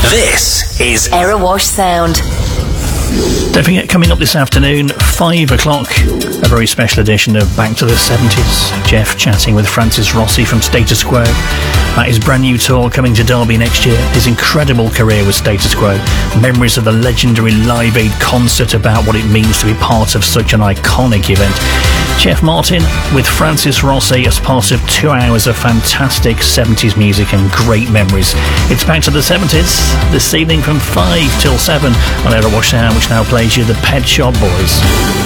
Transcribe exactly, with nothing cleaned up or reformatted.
This is Erewash Sound. Don't forget, coming up this afternoon, five o'clock, a very special edition of Back to the seventies. Jeff chatting with Francis Rossi from Status Quo about his brand new tour coming to Derby next year, his incredible career with Status Quo, memories of the legendary Live Aid concert, about what it means to be part of such an iconic event. Jeff Martin with Francis Rossi as part of two hours of fantastic seventies music and great memories. It's Back to the seventies this evening from five till seven on Erewash Sound, which now plays you the Pet Shop Boys.